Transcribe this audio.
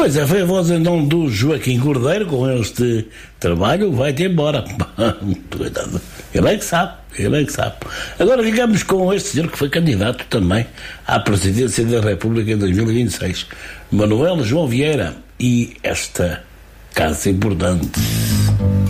Pois é, foi a voz então do Joaquim Cordeiro com este trabalho, vai-te embora. Ele é que sabe, ele é que sabe. Agora ficamos com este senhor que foi candidato também à presidência da República em 2026, Manuel João Vieira, e esta casa importante.